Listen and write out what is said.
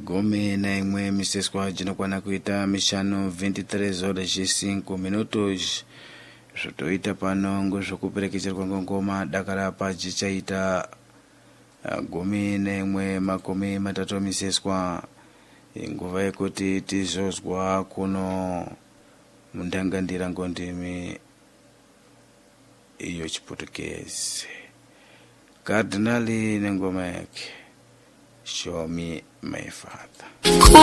gome na imwe miseswa jinokwana kuita mishano 23 horas e 5 minutos zvotoita pano ngozvokuperekezerwa ngongoma dakara paji chaita gome na imwe makumi matatu miseswa nguva yekuti tizozwa kuno mundangandira ngondimi iyo Chiputukezi. Kardinali nengoma yake Show Me My Father.